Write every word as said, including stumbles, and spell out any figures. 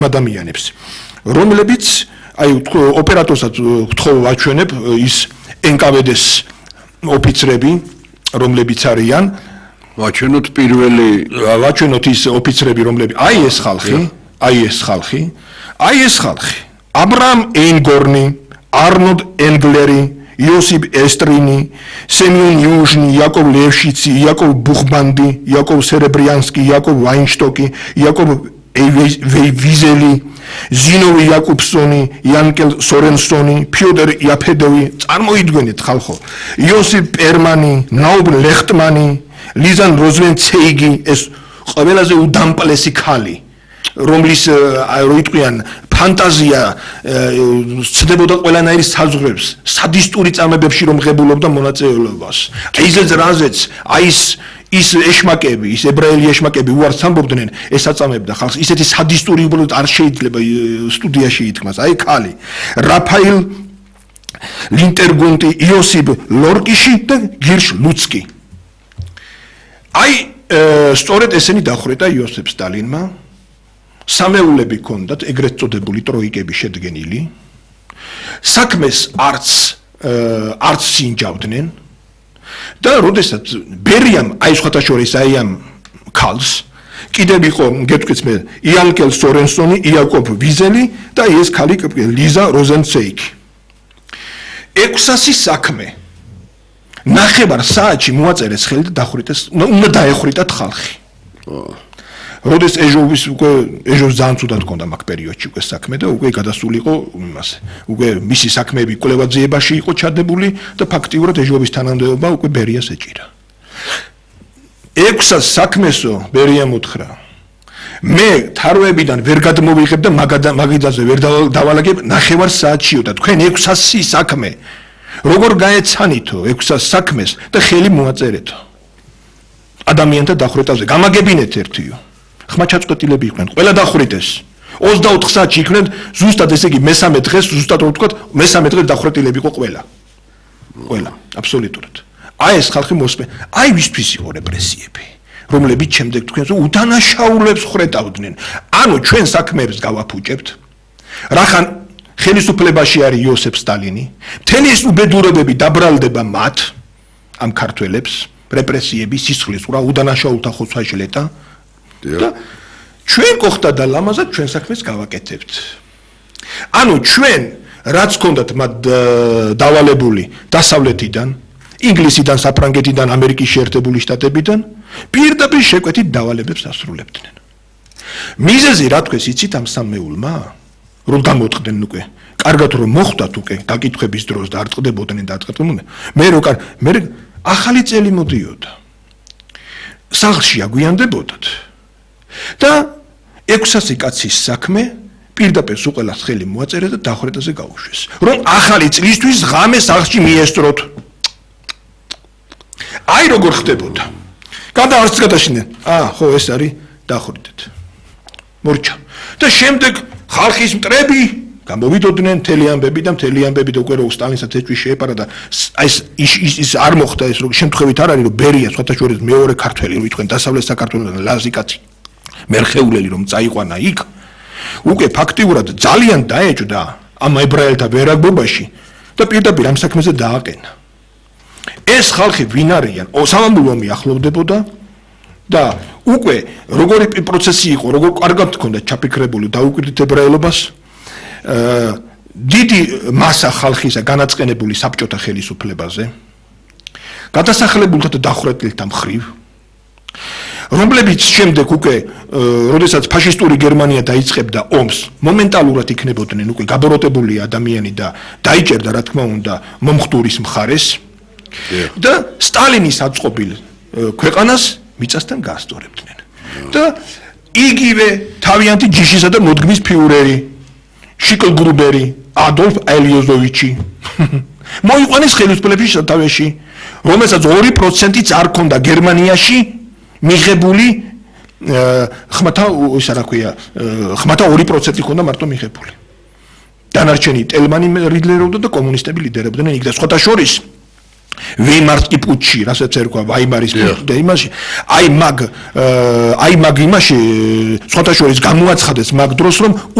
ადამიანებს, რომლებიც აი ოპერატორსაც ვთხოვ ვაჩვენებ ის ენ კა ვე დე-ს ოფიცრები, რომლებიც არიან ვაჩვენოთ პირველი ვაჩვენოთ ის ოფიცრები, რომლებიც აი ეს ხალხი, აი ეს ხალხი, აი ეს ხალხი, აბრაამ ენგორნი, არნოლდ ენგლერი, იოსიფ ესტრინი, სემიონ იუჟნი, იაკოვ ლევშიცი, იაკოვ ბუხბანდი, იაკოვ სერებრიანსკი, იაკოვ ვაინშტოკი, იაკოვ ვიზელი, ზინოვი იაკუბსონი, იანკელ სორენსონი, ფიოდორ იაფედოვი, წარმოიდგენთ ხალხო, იოსიფ პერმანი, ნაუბ ლეხტმანი, ლიზან როზვენცეიგი, ეს ყველაზე უდამპლესი ხალი, რომლის რო იტყვიან ფანტაზია ცდებოდა ყველანაირი საზღვრებს, სადისტური წამებებში რომ ღებულობდა მონაწილეობას. ეიზეც რაზეც, აი ის ის ეშმაკები, ის ებრაელი ეშმაკები უარს ამბობდნენ, ეს აწამებდა ხალხს, ისეთი სადისტური უბრალოდ არ შეიძლება სტუდიაში ითქმას, აი ხალი. რაფაელ ლინტერგუნტი, იოსიფ ლორკიში და გირშ ლუცკი. აი სწორედ ესენი დახვრეტა იოსებ სტალინმა. სამეულები ჰქონდათ ეგრეთ წოდებული ტროიკები შედგენილი. საქმეს არც არც სინჯავდნენ და როდესაც ბერიამ აი სხვათა შორის აი ამ ქალს კიდევ იყო გეტყვით მე იანკელ სორენსონი, იაკობ ვიზელი და ეს ქალი ლიზა როზენცეიკი. ექვსასი საქმე ნახევარ საათში მოაწერეს ხელი და დახვრიტეს, უნდა დაეხვრიტათ ხალხი. როდეს ეჟოვის უკვე ეჟოს ძალიან ცუდად ჰქონდა მაგ პერიოდში უკვე საქმე და უკვე გადასულიყო იმასე. უკვე მისი საქმეები კვლევაძიებაში იყო ჩადებული და ფაქტიურად ეჟოვის თანამდებობა უკვე ბერიას ეჭირა. ექვსას საქმესო ბერიამ უთხრა. მე თაროებიდან ვერ გადმოვიღებ და მაგიდაზე ვერ დავალაგებ ნახევარ საათშიო და თქვენ ექვსასი საქმე როგორ გაეცანითო ექვსას საქმეს და ხელი მოაწერეთო. ადამიანთა დახვრეტაზე გამაგებინეთ ერთიო. ხმა ჩაწყვეტილები იყვნენ, ყველა დახვრიტეს. ოცდაოთხ საათში იყვნენ ზუსტად ესე იგი მესამე დღეს, ზუსტად რო ვთქვათ, მესამე დღეს დახვრეტილები იყო ყველა. ყველა, აბსოლუტურად. აი ეს ხალხი მოსმე, აი ვისთვის იყო რეპრესიები, რომლებიც შემდეგ თქვენს უდანაშაულებს ხრეტავდნენ. ანუ ჩვენ საქმეებს გავაფუჭებთ. რახან ხელისუფლებაში არის იოსებ სტალინი, მთელი ეს უბედურებები დაბრალდება მათ, ამ ქართველებს, რეპრესიები, სისხლის ყრა, უდანაშაულთა ხოცვა ჟლეტა. და ჩვენ გოხდა და ლამაზად ჩვენ საქმეს გავაკეთებთ. ანუ ჩვენ რაც გქონდათ მათ დავალებული დასავლეთიდან, ინგლისიდან, საფრანგეთიდან, ამერიკის შეერთებული შტატებიდან, პირდაპირ შეკვეთით დავალებებს ასრულებდნენ. მიზეზი რა თქვეს იცით ამ სამეულმა? რომ გამოწყდნენ უკვე. კარგად რომ მოხვდათ უკვე დაკითხვების დროს და არ წყდებოდნენ და არ წყდებოდნენ. მე რო კარ მე ახალი წელი მოდიოდა. სახლში აგვიანდებოდათ. და ექვსასი კაცის საქმე პირდაპირ სუყელას ხელი მოაწერა და დახვრეტაზე გაუშვეს. რომ ახალი წლისთვის ღამე სახლში მიესწროთ. აი როგორ ხდებოდა. გადაარც გადაშინენ. აა ხო ეს არის დახვრიტეთ. მორჩა. და შემდეგ ხალხის მტრები გამოვიდოდნენ მთელი ამბები და მთელი ამბები და უკვე რო სტალინსაც ეჭვი შეეპარა და აი ის ის არ მოხდა ეს რომ შემთხვევით არ არის რომ ბერია სხვათა შორის მეორე ქართველი რო იტყვენ დასავლეთ საქართველოსთან ლაზი კაცი მერხეულელი რომ წაიყვანა იქ უკვე ფაქტიურად ძალიან დაეჭვდა ამ ებრაელთა ვერაგბობაში და პირდაპირ ამ საქმეზე დააყენა. ეს ხალხი ვინ არიან? სამამულო ომი ახლოვდებოდა და უკვე როგორი პროცესი იყო, როგორ კარგად ჰქონდა ჩაფიქრებული დაუკვირდით ებრაელობას, დიდი მასა ხალხისა განაწყენებული საბჭოთა ხელისუფლებაზე, გადასახლებულთა და დახვრეტილთა მხრივ, რომლებიც შემდეგ უკვე, როდესაც ფაშისტური გერმანია დაიწყებდა ომს, მომენტალურად იქნებოდნენ უკვე გაბოროტებული ადამიანი და დაიჭერდა რა თქმა უნდა მომხდურის მხარეს და სტალინის აწყობილ ქვეყანას მიწასთან გაასწორებდნენ. და იგივე თავიანთი ჯიშისა და მოდგმის ფიურერი შიკლ გრუბერი, ადოლფ ალიოზოვიჩი მოიყვანეს ხელისუფლების სათავეში, რომელსაც ორი პროცენტიც არ ჰქონდა გერმანიაში მიღებული ხმათა ისა რა ქვია, ხმათა ორი პროცენტი ჰქონდა მარტო მიღებული. დანარჩენი ტელმანი ლიდერობდა და კომუნისტები ლიდერობდნენ იქ და სხვათა შორის ვეიმარსკი პუტჩი, რასაც ერქვა ვაიმარის პუტჩი და იმაში, აი მაგ აი მაგ იმაში სხვათა შორის გამოაცხადეს მაგ დროს რომ